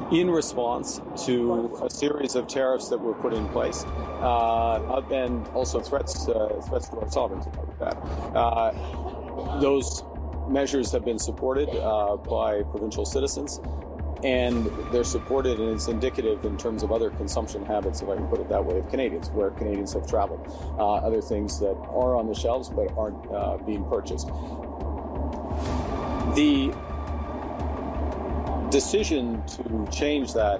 in response to a series of tariffs that were put in place, and also threats to our sovereignty. Those measures have been supported by provincial citizens, and they're supported, and it's indicative in terms of other consumption habits, if I can put it that way, of Canadians, where Canadians have traveled. Other things that are on the shelves but aren't being purchased. The decision to change that,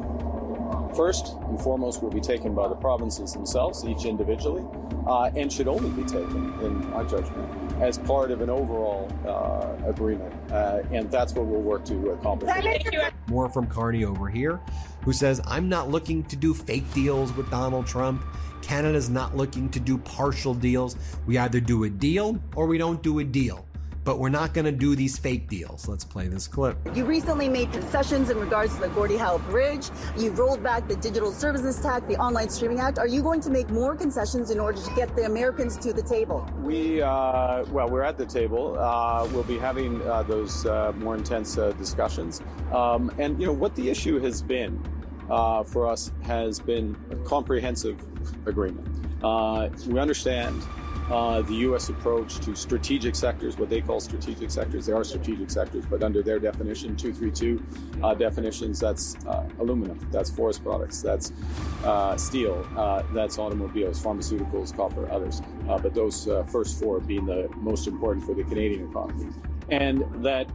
first and foremost, will be taken by the provinces themselves, each individually, and should only be taken, in my judgment, as part of an overall agreement. And that's what we'll work to accomplish. More from Carney over here, who says, I'm not looking to do fake deals with Donald Trump. Canada's not looking to do partial deals. We either do a deal or we don't do a deal. But we're not going to do these fake deals. Let's play this clip. You recently made concessions in regards to the Gordie Howe Bridge. You rolled back the Digital Services Tax, the Online Streaming Act. Are you going to make more concessions in order to get the Americans to the table? We're at the table. We'll be having those more intense discussions. And, what the issue has been for us has been a comprehensive agreement. We understand the U.S. approach to strategic sectors, what they call strategic sectors. They are strategic sectors, but under their definition, 232 definitions, that's aluminum, that's forest products, that's steel, that's automobiles, pharmaceuticals, copper, others. But those first four being the most important for the Canadian economy. And that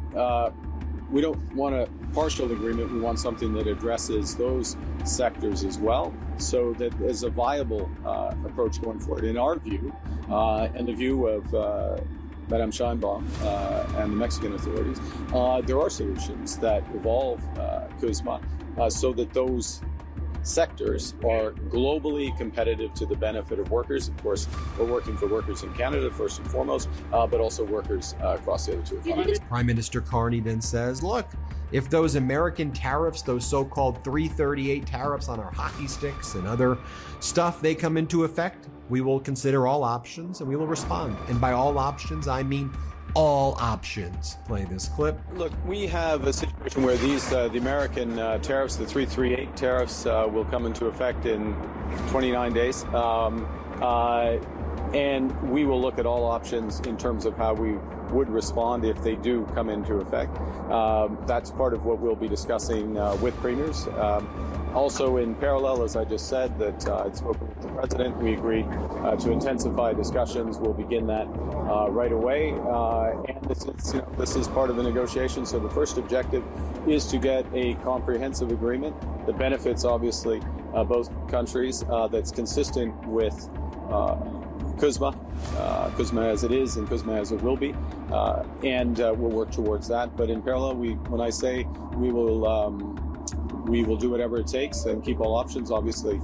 we don't want a partial agreement. We want something that addresses those sectors as well, so that there's a viable approach going forward. In our view, and the view of Madame Sheinbaum and the Mexican authorities, there are solutions that evolve CUSMA so that those sectors are globally competitive to the benefit of workers. Of course, we're working for workers in Canada first and foremost, but also workers across the other two economies. Prime Minister Carney then says, look, if those American tariffs, those so-called 338 tariffs on our hockey sticks and other stuff, they come into effect, we will consider all options and we will respond. And by all options, I mean all options. Play this clip. Look, we have a situation where these, the American tariffs, the 338 tariffs, will come into effect in 29 days. And we will look at all options in terms of how we would respond if they do come into effect. That's part of what we'll be discussing with premiers. Also, in parallel, as I just said, that I'd spoken with the president. We agreed to intensify discussions. We'll begin that right away. And this is part of the negotiation. So the first objective is to get a comprehensive agreement that benefits, obviously, both countries, that's consistent with CUSMA, CUSMA as it is and CUSMA as it will be, and we'll work towards that. But in parallel, when I say we will do whatever it takes and keep all options, obviously,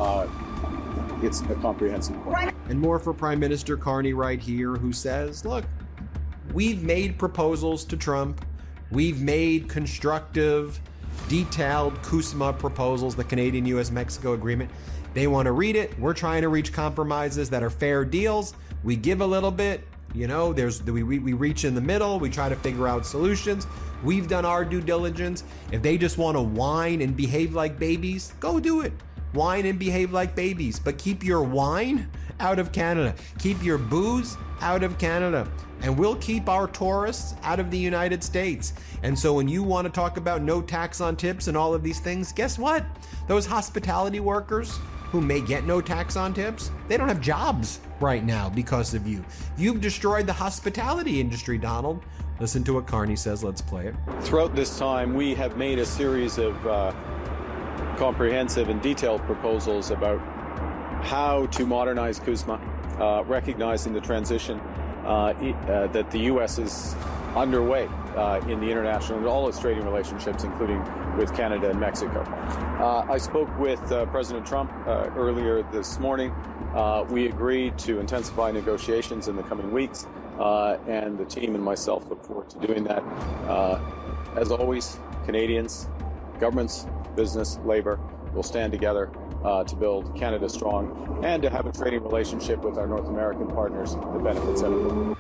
it's a comprehensive plan. And more for Prime Minister Carney right here, who says, look, we've made proposals to Trump. We've made constructive, detailed CUSMA proposals, the Canadian-U.S.-Mexico agreement. They want to read it. We're trying to reach compromises that are fair deals. We give a little bit, we reach in the middle. We try to figure out solutions. We've done our due diligence. If they just want to whine and behave like babies, go do it. Whine and behave like babies, but keep your wine out of Canada. Keep your booze out of Canada. And we'll keep our tourists out of the United States. And so when you want to talk about no tax on tips and all of these things, guess what? Those hospitality workers who may get no tax on tips, they don't have jobs right now because of you. You've destroyed the hospitality industry, Donald. Listen to what Carney says. Let's play it. Throughout this time, we have made a series of comprehensive and detailed proposals about how to modernize CUSMA, recognizing the transition that the U.S. is underway in the international and all its trading relationships, including with Canada and Mexico. I spoke with President Trump earlier this morning. We agreed to intensify negotiations in the coming weeks, and the team and myself look forward to doing that. As always, Canadians, governments, business, labor will stand together to build Canada strong and to have a trading relationship with our North American partners that benefits everyone.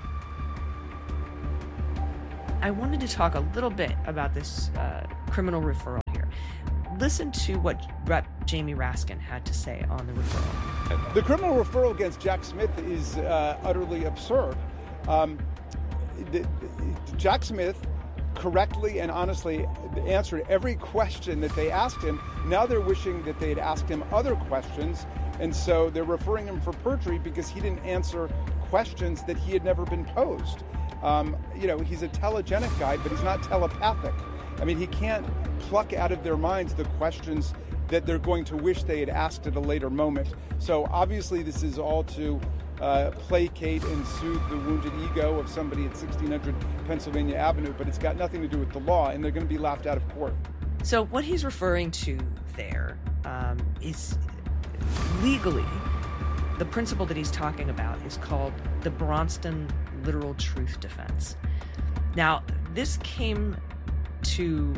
I wanted to talk a little bit about this criminal referral here. Listen to what Rep. Jamie Raskin had to say on the referral. The criminal referral against Jack Smith is utterly absurd. Jack Smith correctly and honestly answered every question that they asked him. Now they're wishing that they had asked him other questions, and so they're referring him for perjury because he didn't answer questions that he had never been posed. He's a telegenic guy, but he's not telepathic. I mean, he can't pluck out of their minds the questions that they're going to wish they had asked at a later moment. So obviously this is all to placate and soothe the wounded ego of somebody at 1600 Pennsylvania Avenue, but it's got nothing to do with the law, and they're going to be laughed out of court. So what he's referring to there is legally, the principle that he's talking about is called the Braunston literal truth defense. Now, this came to,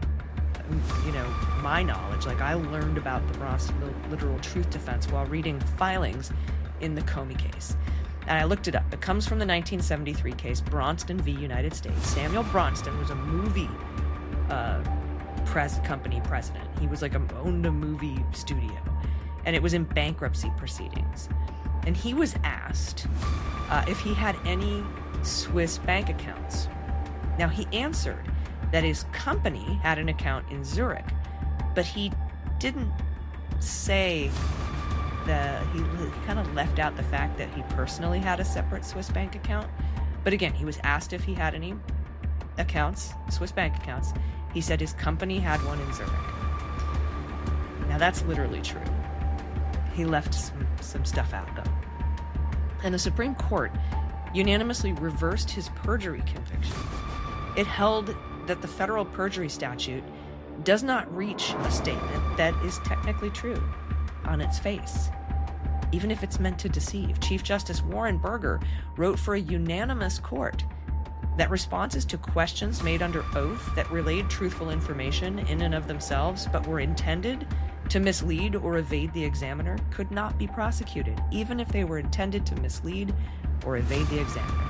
my knowledge, like I learned about the Braunston literal truth defense while reading filings in the Comey case. And I looked it up. It comes from the 1973 case, Braunston v. United States. Samuel Braunston was a movie company president. He was owned a movie studio. And it was in bankruptcy proceedings. And he was asked if he had any Swiss bank accounts. Now, he answered that his company had an account in Zurich, but he didn't say that he kind of left out the fact that he personally had a separate Swiss bank account. But again, he was asked if he had any accounts, Swiss bank accounts. He said his company had one in Zurich. Now, that's literally true. He left some stuff out, though. And the Supreme Court unanimously reversed his perjury conviction. It held that the federal perjury statute does not reach a statement that is technically true on its face, even if it's meant to deceive. Chief Justice Warren Burger wrote for a unanimous court that responses to questions made under oath that relayed truthful information in and of themselves but were intended to mislead or evade the examiner could not be prosecuted, even if they were intended to mislead or evade the examiner.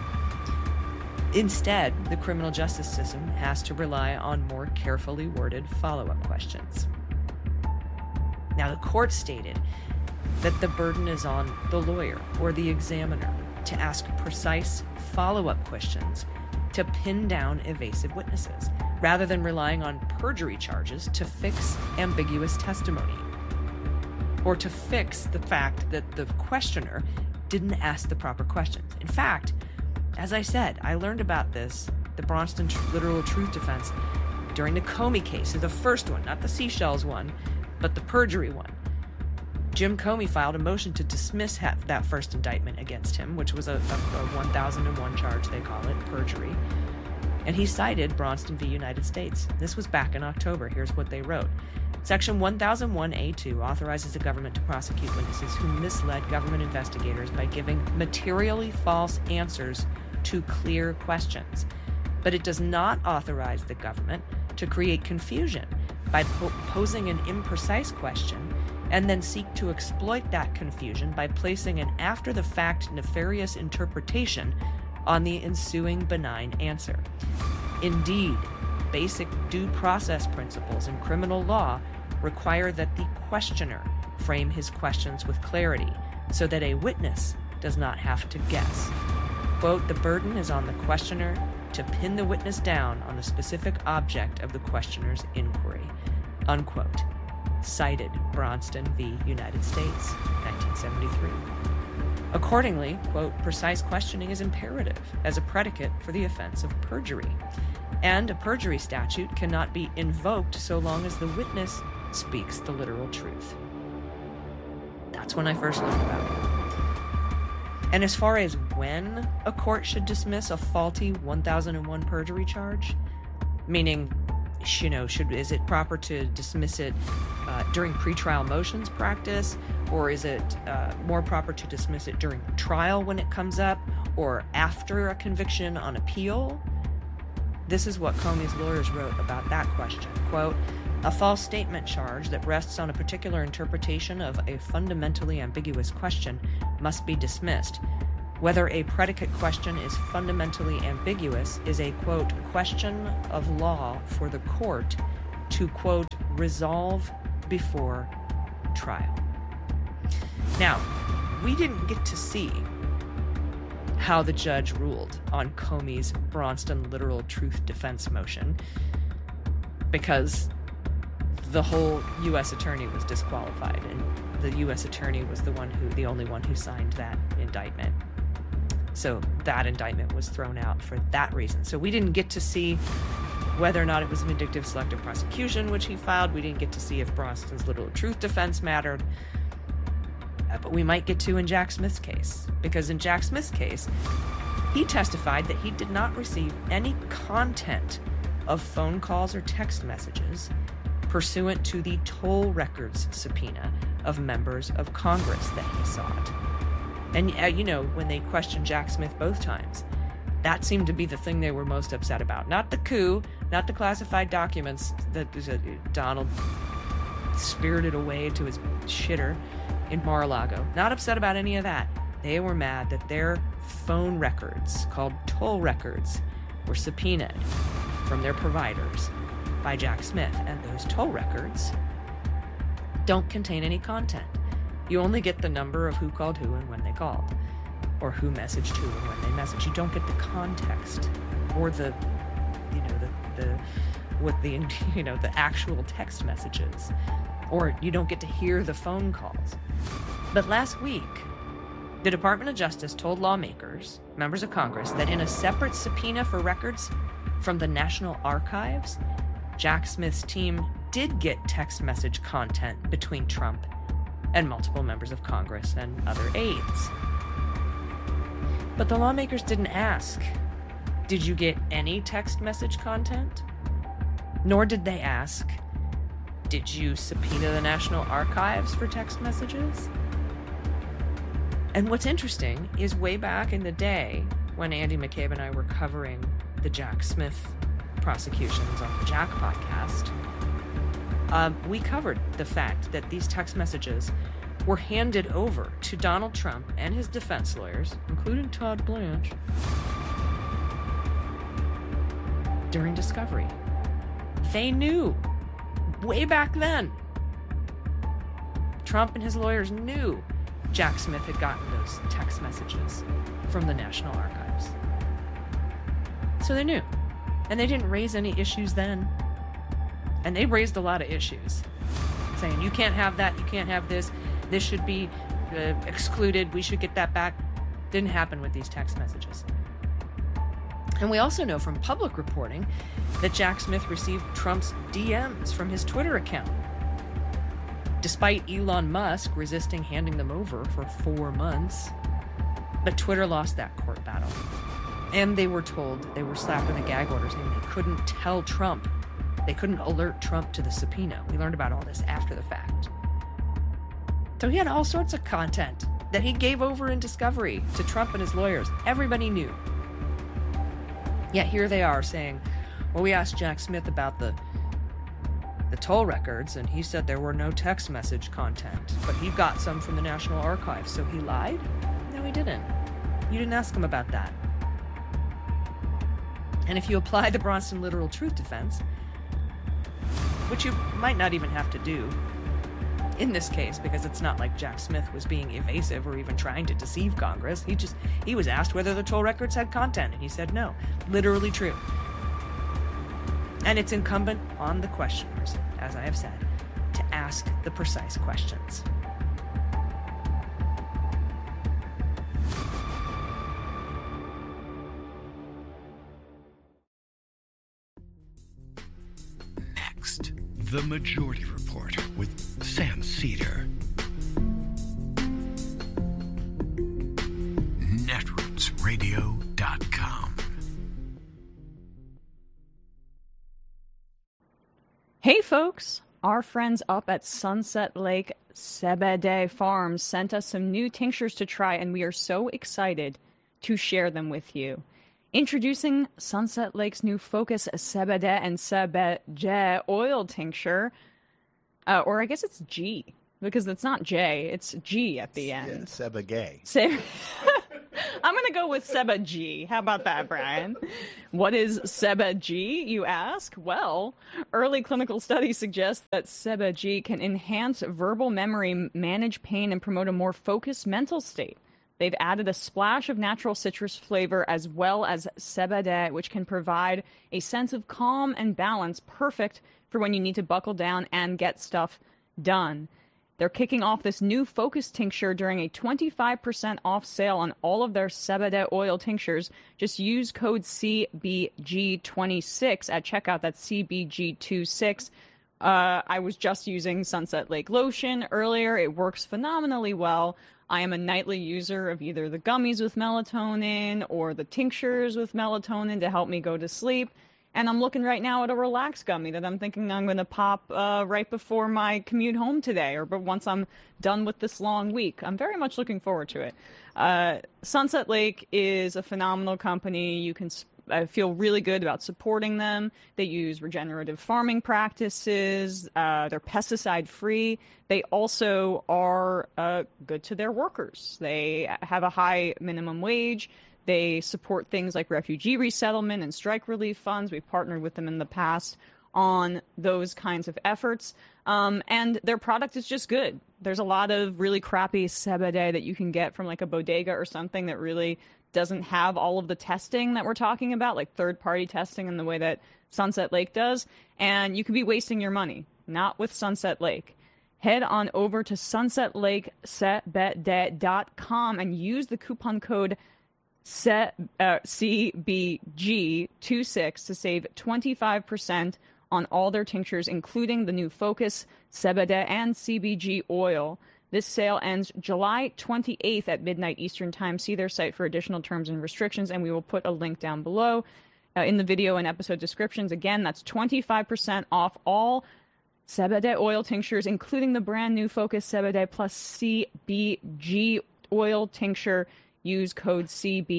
Instead, the criminal justice system has to rely on more carefully worded follow-up questions. Now, the court stated that the burden is on the lawyer or the examiner to ask precise follow-up questions to pin down evasive witnesses, rather than relying on perjury charges to fix ambiguous testimony, or to fix the fact that the questioner didn't ask the proper questions. In fact, as I said, I learned about this, the Braunston literal truth defense, during the Comey case, the first one, not the Seychelles one, but the perjury one. Jim Comey filed a motion to dismiss that first indictment against him, which was a 1001 charge, they call it, perjury. And he cited Braunston v. United States. This was back in October. Here's what they wrote. Section 1001A2 authorizes the government to prosecute witnesses who misled government investigators by giving materially false answers to clear questions. But it does not authorize the government to create confusion by posing an imprecise question and then seek to exploit that confusion by placing an after-the-fact nefarious interpretation on the ensuing benign answer. Indeed, basic due process principles in criminal law require that the questioner frame his questions with clarity so that a witness does not have to guess. Quote, the burden is on the questioner to pin the witness down on the specific object of the questioner's inquiry. Unquote. Cited Braunston v. United States, 1973. Accordingly, quote, precise questioning is imperative as a predicate for the offense of perjury, and a perjury statute cannot be invoked so long as the witness speaks the literal truth. That's when I first learned about it. And as far as when a court should dismiss a faulty 1001 perjury charge, meaning, is it proper to dismiss it during pretrial motions practice, or is it more proper to dismiss it during trial when it comes up, or after a conviction on appeal? This is what Comey's lawyers wrote about that question. Quote, a false statement charge that rests on a particular interpretation of a fundamentally ambiguous question must be dismissed. Whether a predicate question is fundamentally ambiguous is a, quote, question of law for the court to, quote, resolve before trial. Now, we didn't get to see how the judge ruled on Comey's Braunston literal truth defense motion because the whole U.S. attorney was disqualified, and the U.S. attorney was the only one who signed that indictment. So that indictment was thrown out for that reason. So we didn't get to see whether or not it was a vindictive selective prosecution, which he filed. We didn't get to see if Braunston's literal truth defense mattered. But we might get to in Jack Smith's case, because in Jack Smith's case, he testified that he did not receive any content of phone calls or text messages pursuant to the toll records subpoena of members of Congress that he sought. And, when they questioned Jack Smith both times, that seemed to be the thing they were most upset about. Not the coup, not the classified documents that Donald spirited away to his shitter in Mar-a-Lago. Not upset about any of that. They were mad that their phone records, called toll records, were subpoenaed from their providers by Jack Smith. And those toll records don't contain any content. You only get the number of who called who and when they called, or who messaged who and when they messaged. You don't get the context or the actual text messages, or you don't get to hear the phone calls. But last week, the Department of Justice told lawmakers, members of Congress, that in a separate subpoena for records from the National Archives, Jack Smith's team did get text message content between Trump and multiple members of Congress and other aides. But the lawmakers didn't ask, did you get any text message content? Nor did they ask, did you subpoena the National Archives for text messages? And what's interesting is way back in the day when Andy McCabe and I were covering the Jack Smith prosecutions on the Jack podcast, we covered the fact that these text messages were handed over to Donald Trump and his defense lawyers, including Todd Blanche, during discovery. They knew way back then. Trump and his lawyers knew Jack Smith had gotten those text messages from the National Archives. So they knew. And they didn't raise any issues then. And they raised a lot of issues, saying, you can't have that, you can't have this, this should be excluded, we should get that back. Didn't happen with these text messages. And we also know from public reporting that Jack Smith received Trump's DMs from his Twitter account, despite Elon Musk resisting handing them over for 4 months. But Twitter lost that court battle. And they were told, they were slapped with a gag order saying they couldn't tell Trump. They couldn't alert Trump to the subpoena. We learned about all this after the fact. So he had all sorts of content that he gave over in discovery to Trump and his lawyers. Everybody knew. Yet here they are saying, well, we asked Jack Smith about the toll records, and he said there were no text message content, but he got some from the National Archives, so he lied? No, he didn't. You didn't ask him about that. And if you apply the Braunston literal truth defense, which you might not even have to do in this case, because it's not like Jack Smith was being evasive or even trying to deceive Congress. He was asked whether the toll records had content, and he said no. Literally true. And it's incumbent on the questioners, as I have said, to ask the precise questions. Next, The Majority Report with Sam Cedar. Netrootsradio.com. Hey folks, our friends up at Sunset Lake CBD Farms sent us some new tinctures to try, and we are so excited to share them with you. Introducing Sunset Lake's new Focus CBD and CBG oil tincture, or I guess it's G, because it's not J, it's G at the end. Yeah, CBG. I'm going to go with Seba G. How about that, Brian? What is Seba G, you ask? Well, early clinical studies suggest that Seba G can enhance verbal memory, manage pain, and promote a more focused mental state. They've added a splash of natural citrus flavor as well as Sebede, which can provide a sense of calm and balance, perfect for when you need to buckle down and get stuff done. They're kicking off this new Focus tincture during a 25% off sale on all of their Sebede oil tinctures. Just use code CBG26 at checkout. That's CBG26. I was just using Sunset Lake Lotion earlier. It works phenomenally well. I am a nightly user of either the gummies with melatonin or the tinctures with melatonin to help me go to sleep. And I'm looking right now at a Relax gummy that I'm thinking I'm going to pop right before my commute home today, or but once I'm done with this long week. I'm very much looking forward to it. Sunset Lake is a phenomenal company. You can I feel really good about supporting them. They use regenerative farming practices. They're pesticide-free. They also are good to their workers. They have a high minimum wage. They support things like refugee resettlement and strike relief funds. We've partnered with them in the past on those kinds of efforts. And their product is just good. There's a lot of really crappy Sebede that you can get from like a bodega or something that really doesn't have all of the testing that we're talking about, like third-party testing in the way that Sunset Lake does, and you could be wasting your money. Not with Sunset Lake. Head on over to sunsetlakesebede.com and use the coupon code CBG26 to save 25% on all their tinctures, including the new Focus, Sebede, and CBG oil. This sale ends July 28th at midnight Eastern Time. See their site for additional terms and restrictions, and we will put a link down below in the video and episode descriptions. Again, that's 25% off all Sebede oil tinctures, including the brand new Focus Sebede plus CBG oil tincture. Use code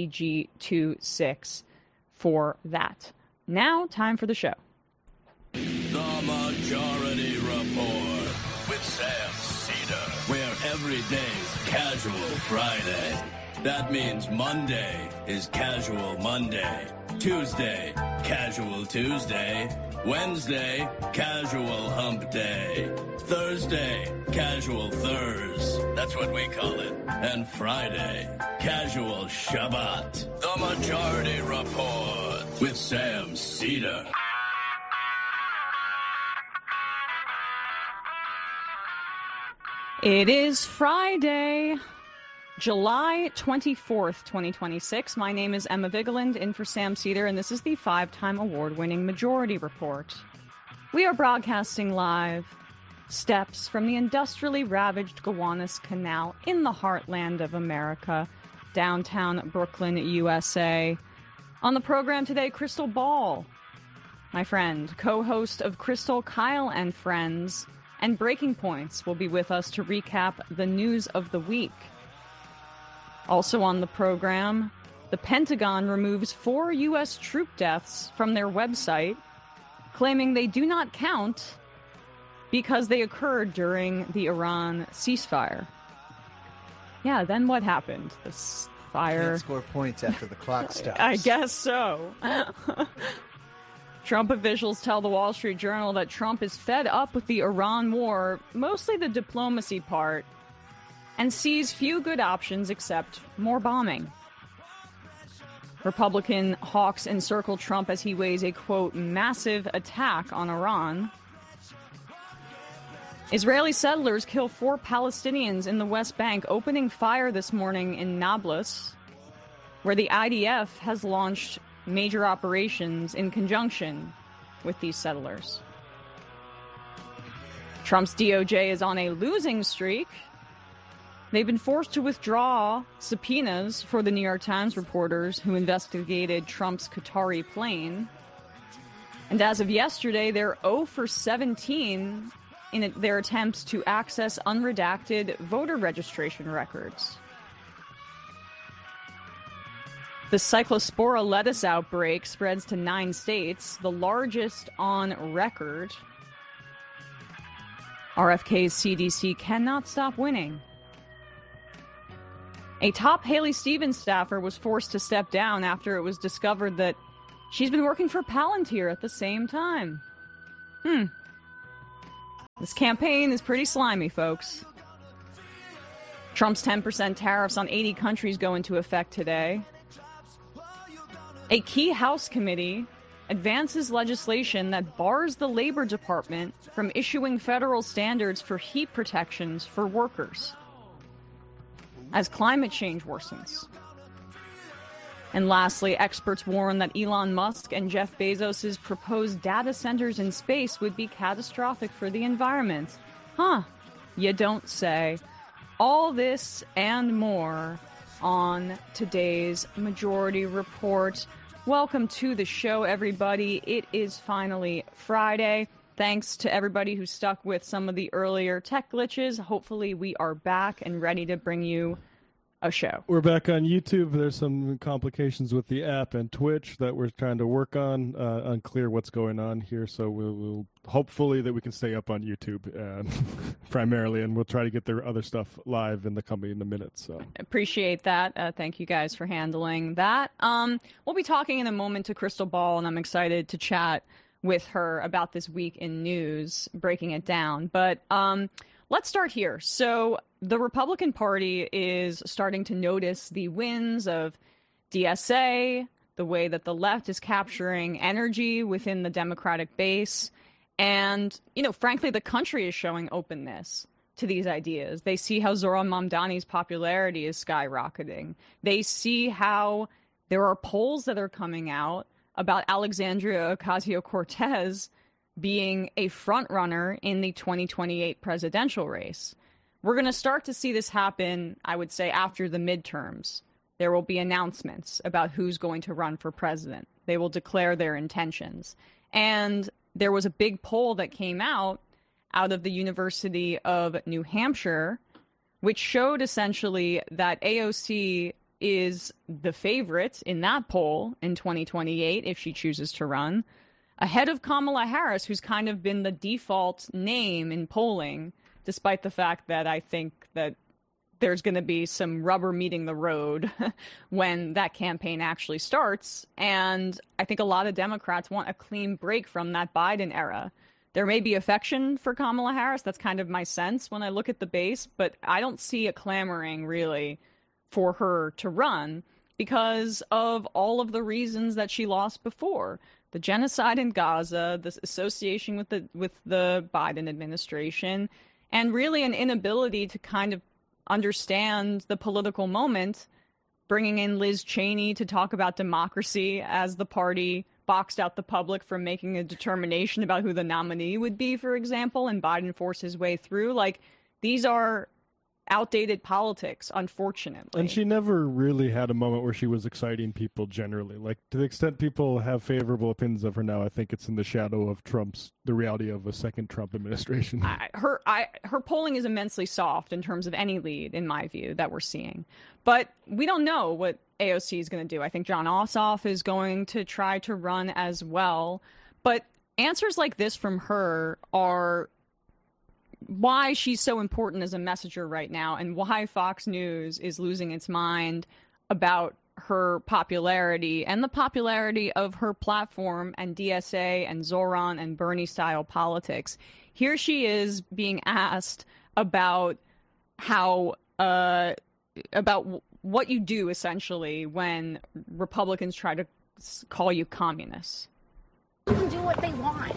CBG26 for that. Now, time for the show. The Majority Report with Sam Cedar, where every day's Casual Friday. That means Monday is Casual Monday, Tuesday, Casual Tuesday, Wednesday, Casual Hump Day, Thursday, Casual Thurs, that's what we call it, and Friday, Casual Shabbat. The Majority Report with Sam Cedar. It is Friday, July 24th, 2026. My name is Emma Vigeland, in for Sam Cedar, and this is the 5-time award-winning Majority Report. We are broadcasting live steps from the industrially ravaged Gowanus Canal in the heartland of America, downtown Brooklyn, USA. On the program today, Crystal Ball, my friend, co-host of Crystal, Kyle, and Friends, and Breaking Points will be with us to recap the news of the week. Also on the program, the Pentagon removes 4 U.S. troop deaths from their website, claiming they do not count because they occurred during the Iran ceasefire. Yeah, then what happened? This fire... Can't score points after the clock stops. I guess so. Trump officials tell the Wall Street Journal that Trump is fed up with the Iran war, mostly the diplomacy part, and sees few good options except more bombing. Republican hawks encircle Trump as he weighs a, quote, massive attack on Iran. Israeli settlers kill 4 Palestinians in the West Bank, opening fire this morning in Nablus, where the IDF has launched major operations in conjunction with these settlers. Trump's DOJ is on a losing streak. They've been forced to withdraw subpoenas for the New York Times reporters who investigated Trump's Qatari plane. And as of yesterday, they're 0 for 17 in their attempts to access unredacted voter registration records. The Cyclospora lettuce outbreak spreads to 9 states, the largest on record. RFK's CDC cannot stop winning. A top Haley Stevens staffer was forced to step down after it was discovered that she's been working for Palantir at the same time. This campaign is pretty slimy, folks. Trump's 10% tariffs on 80 countries go into effect today. A key House committee advances legislation that bars the Labor Department from issuing federal standards for heat protections for workers as climate change worsens. And lastly, experts warn that Elon Musk and Jeff Bezos' proposed data centers in space would be catastrophic for the environment. You don't say. All this and more on today's Majority Report. Welcome to the show, everybody. It is finally Friday. Thanks to everybody who stuck with some of the earlier tech glitches. Hopefully we are back and ready to bring you a show. We're back on YouTube. There's some complications with the app and Twitch that we're trying to work on. Unclear what's going on here, so we'll hopefully that we can stay up on YouTube primarily, and we'll try to get their other stuff live in the minutes. So appreciate that. Thank you guys for handling that. We'll be talking in a moment to Crystal Ball, and I'm excited to chat with her about this week in news, breaking it down. But let's start here. So the Republican Party is starting to notice the wins of DSA, the way that the left is capturing energy within the Democratic base. And, frankly, the country is showing openness to these ideas. They see how Zohran Mamdani's popularity is skyrocketing. They see how there are polls that are coming out about Alexandria Ocasio-Cortez being a frontrunner in the 2028 presidential race. We're going to start to see this happen, I would say, after the midterms. There will be announcements about who's going to run for president. They will declare their intentions. And there was a big poll that came out of the University of New Hampshire, which showed essentially that AOC is the favorite in that poll in 2028 if she chooses to run, ahead of Kamala Harris, who's kind of been the default name in polling, despite the fact that I think that there's going to be some rubber meeting the road when that campaign actually starts. And I think a lot of Democrats want a clean break from that Biden era. There may be affection for Kamala Harris. That's kind of my sense when I look at the base, but I don't see a clamoring really for her to run because of all of the reasons that she lost before. The genocide in Gaza, the association with the Biden administration, and really an inability to kind of understand the political moment, bringing in Liz Cheney to talk about democracy as the party boxed out the public from making a determination about who the nominee would be, for example, and Biden forced his way through. Like, these are outdated politics, unfortunately. And she never really had a moment where she was exciting people generally. Like, to the extent people have favorable opinions of her now, I think it's in the shadow of the reality of a second Trump administration. Her polling is immensely soft in terms of any lead, in my view, that we're seeing. But we don't know what AOC is going to do. I think Jon Ossoff is going to try to run as well. But answers like this from her are why she's so important as a messenger right now and why Fox News is losing its mind about her popularity and the popularity of her platform and DSA and Zohran and Bernie style politics. Here she is being asked about how about what you do essentially when Republicans try to call you communists. You can do what they want.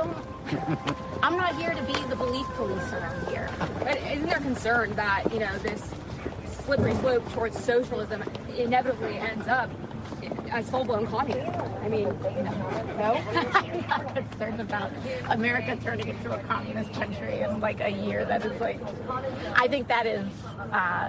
I'm not here to be the belief police around here. But isn't there concern that, this slippery slope towards socialism inevitably ends up as full-blown communism? I mean, no? I'm not concerned about America turning into a communist country in like a year. That is like, I think that is, I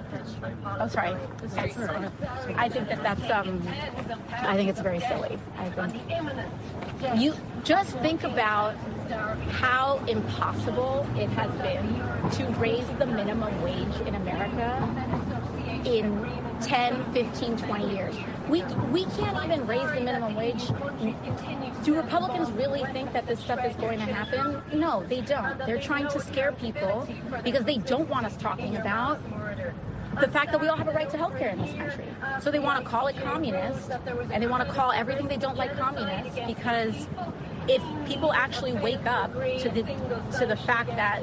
think I think it's very silly. You just think about how impossible it has been to raise the minimum wage in America in 10, 15, 20 years. We can't even raise the minimum wage. Do Republicans really think that this stuff is going to happen? No, they don't. They're trying to scare people because they don't want us talking about the fact that we all have a right to health care in this country. So they want to call it communist, and they want to call everything they don't like communist, because if people actually wake up to the fact that